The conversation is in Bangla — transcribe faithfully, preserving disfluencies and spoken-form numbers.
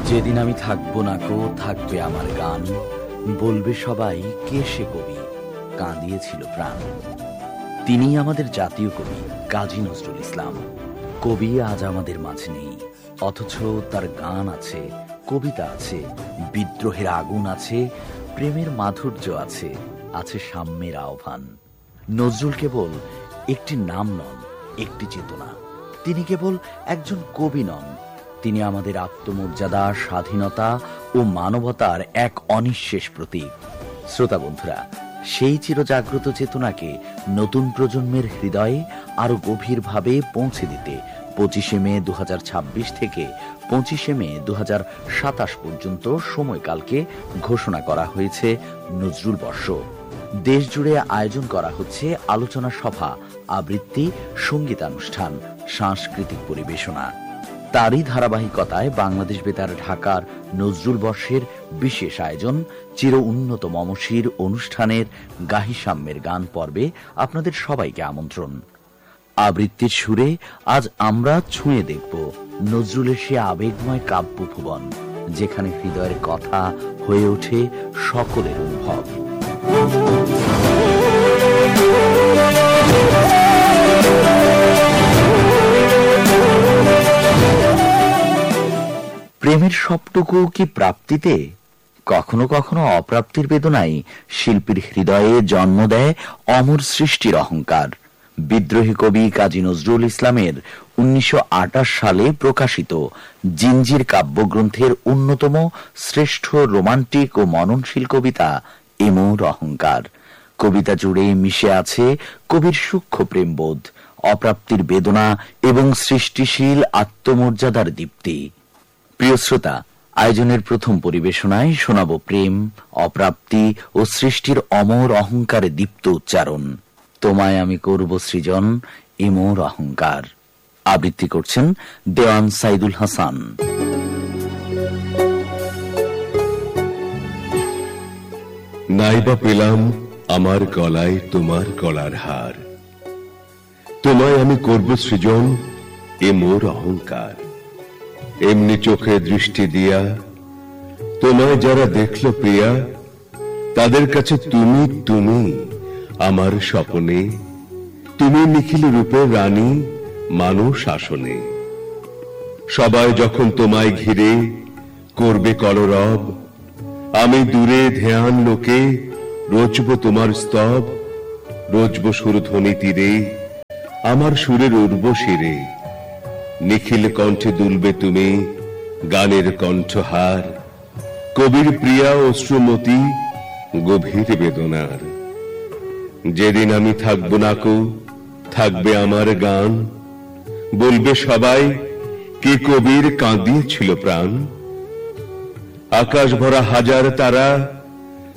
যেদিন আমি থাকবো না কো থাকবে আমার গান, বলবে সবাই কে সে কবি, কাঁদিয়েছিল প্রাণ। তিনি আমাদের জাতীয় কবি কাজী নজরুল ইসলাম। কবি আজ আমাদের মাঝে নেই, অথচ তার গান আছে, কবিতা আছে, বিদ্রোহের আগুন আছে, প্রেমের মাধুর্য আছে, আছে সাম্যের আহ্বান। নজরুল কেবল একটি নাম নন, একটি চেতনা। তিনি কেবল একজন কবি নন, তিনি আমাদের আত্মমর্যাদা, স্বাধীনতা ও মানবতার এক অনিঃশেষ প্রতীক। শ্রোতা বন্ধুরা, সেই চিরজাগ্রত চেতনাকে নতুন প্রজন্মের হৃদয়ে আরো গভীরভাবে পৌঁছে দিতে পঁচিশে মে দু হাজার ছাব্বিশ থেকে পঁচিশে মে দু হাজার সাতাশ পর্যন্ত সময়কালকে ঘোষণা করা হয়েছে নজরুল বর্ষ। দেশ জুড়ে আয়োজন করা হচ্ছে আলোচনা সভা, আবৃত্তি, সঙ্গীতানুষ্ঠান, সাংস্কৃতিক পরিবেশনা। তারই ধারাবাহিকতায় বাংলাদেশ বেতার ঢাকার নজরুল বর্ষের বিশেষ আয়োজন চির উন্নত মমশির অনুষ্ঠানের গাহি সাম্যের গান পর্বে আপনাদের সবাইকে আমন্ত্রণ। আবৃত্তির সুরে আজ আমরা ছুঁয়ে দেখব নজরুলের সে আবেগময় কাব্য ভুবন, যেখানে হৃদয়ের কথা হয়ে ওঠে সকলের অনুভব। প্রেমের সবটুকু কি প্রাপ্তিতে? কখনো কখনো অপ্রাপ্তির বেদনাই শিল্পীর হৃদয়ে জন্ম দেয় অমর সৃষ্টির অহংকার। বিদ্রোহী কবি কাজী নজরুল ইসলামের উনিশশো আটাশ সালে প্রকাশিত জিঞ্জির কাব্যগ্রন্থের অন্যতম শ্রেষ্ঠ রোমান্টিক ও মননশীল কবিতা এমোর অহংকার। কবিতা জুড়ে মিশে আছে কবির সূক্ষ্ম প্রেমবোধ, অপ্রাপ্তির বেদনা এবং সৃষ্টিশীল আত্মমর্যাদার দীপ্তি। প্রিয় শ্রোতা, আয়োজনের প্রথম পরিবেশনায় শোনাব প্রেম, অপ্রাপ্তি ও সৃষ্টির অমর অহংকারে দীপ্ত উচ্চারণ। তোমায় আমি করব সৃজন, এমোর অহংকার। আবৃত্তি করছেন দেওয়ান সাইদুল হাসান। নাইবা পেলাম আমার গলায় তোমার গলার হার, তোমায় আমি করব সৃজন, এ মোর অহংকার। এমনি চোখে দৃষ্টি দিয়া তোমায় যারা দেখল প্রিয়া, তাদের কাছে তুমি তুমি আমার স্বপনে, তুমি নিখিল রূপের রানী, মানুষ শাসনে। সবাই যখন তোমায় ঘিরে করবে কলরব, আমি দূরে ধ্যান লোকে রচব তোমার স্তব। রচব সুরধ্বনি তীরে আমার সুরের উর্বশিরে, নিখিল কণ্ঠে দুলবে তুমি গানের কণ্ঠহার। কবির প্রিয়া অশ্রুমতি গভীর বেদনার। যেদিন আমি থাকবো না কো থাকবে আমার গান, বলবে সবাই কে কবির কাঁদিয়েছিল প্রাণ। আকাশ ভরা হাজার তারা